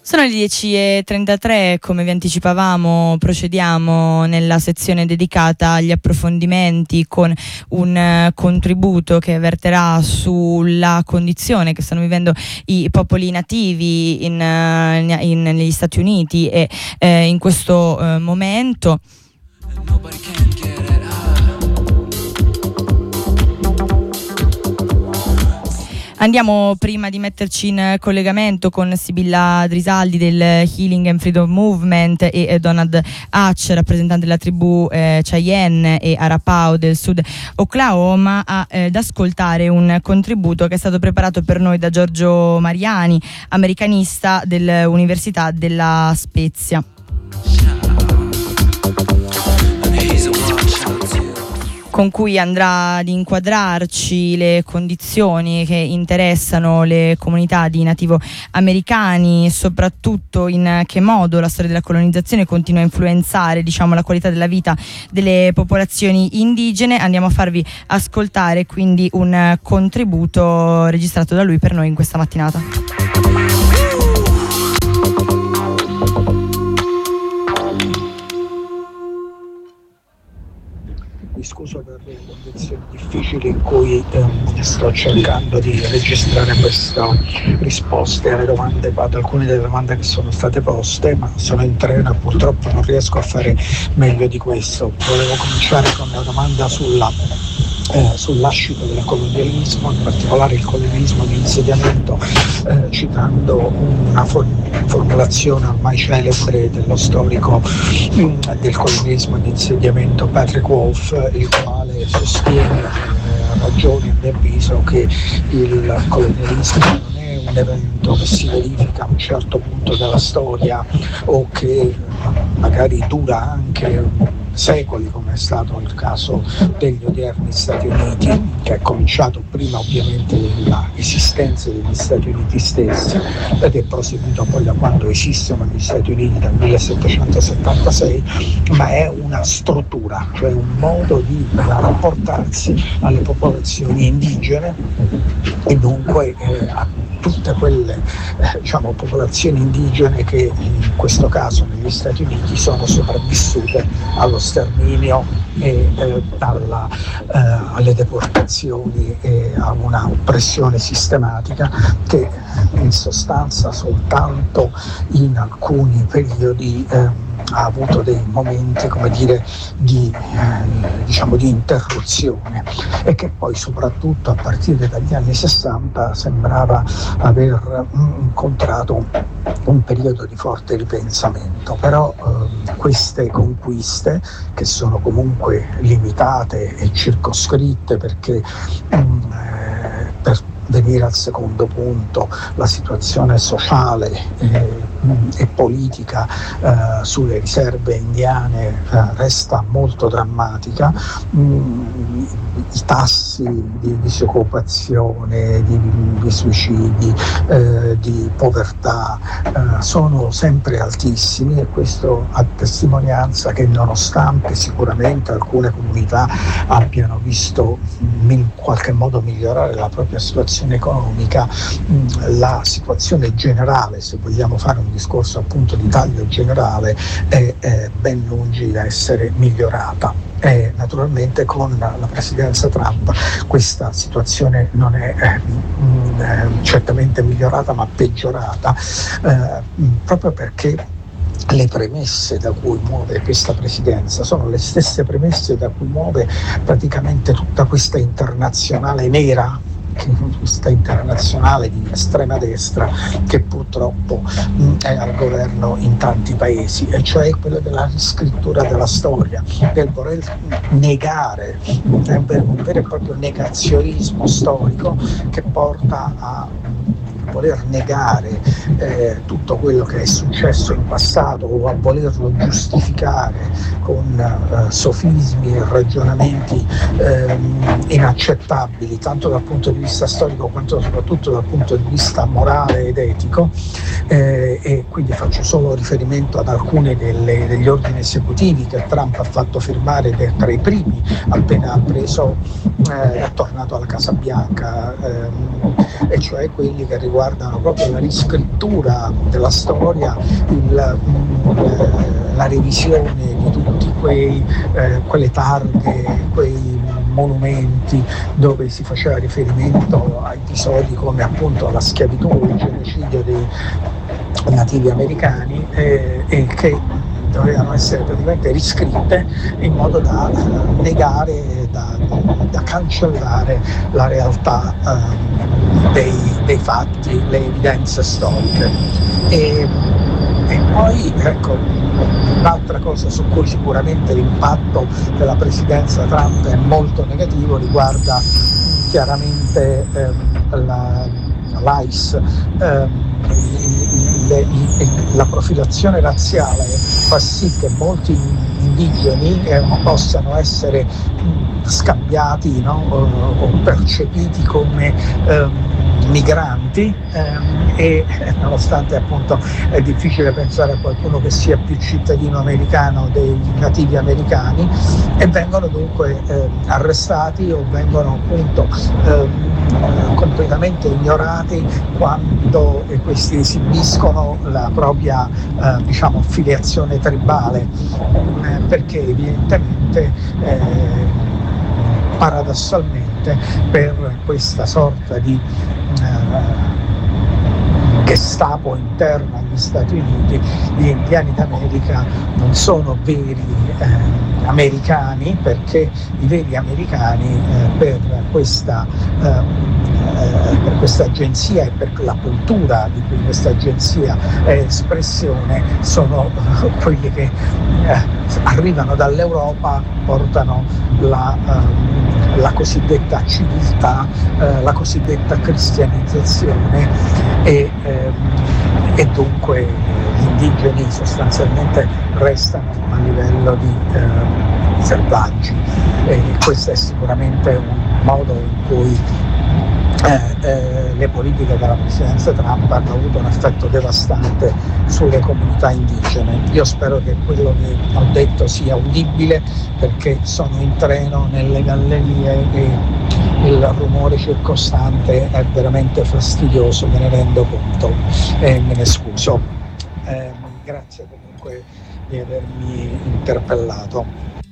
Sono le 10:33, come vi anticipavamo procediamo nella sezione dedicata agli approfondimenti con un contributo che verterà sulla condizione che stanno vivendo i popoli nativi negli Stati Uniti e in questo momento. Andiamo, prima di metterci in collegamento con Sibilla Drisaldi del Healing and Freedom Movement e Donald Hatch, rappresentante della tribù Cheyenne e Arapaho del Sud Oklahoma, ad ascoltare un contributo che è stato preparato per noi da Giorgio Mariani, americanista dell'Università della Spezia, con cui andrà ad inquadrarci le condizioni che interessano le comunità di nativo americani, soprattutto in che modo la storia della colonizzazione continua a influenzare, la qualità della vita delle popolazioni indigene. Andiamo a farvi ascoltare quindi un contributo registrato da lui per noi in questa mattinata. Mi scuso per le condizioni difficili in cui sto cercando di registrare questa risposte alle domande, ad alcune delle domande che sono state poste, ma sono in treno e purtroppo non riesco a fare meglio di questo. Volevo cominciare con una domanda sull'ascito del colonialismo, in particolare il colonialismo di insediamento, citando una formulazione ormai celebre dello storico del colonialismo di insediamento Patrick Wolf, il quale sostiene a ragione, a mio avviso, che il colonialismo non è un evento che si verifica a un certo punto della storia o che magari dura anche secoli, come è stato il caso degli odierni Stati Uniti, che è cominciato prima ovviamente dell'esistenza degli Stati Uniti stessi ed è proseguito poi da quando esistono gli Stati Uniti, dal 1776, ma è una struttura, cioè un modo di rapportarsi alle popolazioni indigene e dunque a tutte quelle popolazione indigene che in questo caso negli Stati Uniti sono sopravvissute allo sterminio e alle deportazioni e a una oppressione sistematica che in sostanza soltanto in alcuni periodi ha avuto dei momenti, di interruzione, e che poi soprattutto a partire dagli anni 60 sembrava aver incontrato un periodo di forte ripensamento. Però queste conquiste, che sono comunque limitate e circoscritte, perché per venire al secondo punto, la situazione sociale e politica sulle riserve indiane resta molto drammatica. I tassi di disoccupazione, di suicidi, di povertà sono sempre altissimi, e questo a testimonianza che, nonostante sicuramente alcune comunità abbiano visto in qualche modo migliorare la propria situazione economica, la situazione generale, se vogliamo fare un discorso appunto di taglio generale, è ben lungi da essere migliorata. E naturalmente con la presidenza Trump questa situazione non è certamente migliorata, ma peggiorata, proprio perché le premesse da cui muove questa presidenza sono le stesse premesse da cui muove praticamente tutta questa internazionale nera, questa internazionale di estrema destra che purtroppo è al governo in tanti paesi, e cioè quello della riscrittura della storia, del voler negare, un vero e proprio negazionismo storico che porta a voler negare tutto quello che è successo in passato, o a volerlo giustificare con sofismi e ragionamenti inaccettabili, tanto dal punto di vista storico quanto soprattutto dal punto di vista morale ed etico, e quindi faccio solo riferimento ad alcuni degli ordini esecutivi che Trump ha fatto firmare tra i primi appena è tornato alla Casa Bianca, e cioè quelli che riguardano riguardano proprio la riscrittura della storia, la revisione di tutti quelle targhe, quei monumenti dove si faceva riferimento a episodi come appunto la schiavitù, il genocidio dei nativi americani, e che dovevano essere praticamente riscritte in modo da negare, da cancellare la realtà dei fatti, le evidenze storiche. E poi ecco, un'altra cosa su cui sicuramente l'impatto della presidenza Trump è molto negativo riguarda chiaramente l'ICE. La profilazione razziale fa sì che molti indigeni possano essere scambiati, no? O percepiti come migranti, e nonostante appunto è difficile pensare a qualcuno che sia più cittadino americano dei nativi americani, e vengono dunque arrestati o vengono appunto completamente ignorati quando questi esibiscono la propria filiazione tribale, perché evidentemente paradossalmente per questa sorta di Gestapo interna agli Stati Uniti, gli indiani d'America non sono veri americani, perché i veri americani per questa agenzia e per la cultura di cui questa agenzia è espressione sono quelli che arrivano dall'Europa, portano la cosiddetta civiltà, la cosiddetta cristianizzazione, e dunque gli indigeni sostanzialmente restano a livello di selvaggi, e questo è sicuramente un modo in cui le politiche della presidenza Trump hanno avuto un effetto devastante sulle comunità indigene. Io spero che quello che ho detto sia udibile, perché sono in treno nelle gallerie e il rumore circostante è veramente fastidioso, me ne rendo conto e me ne scuso. Grazie comunque di avermi interpellato.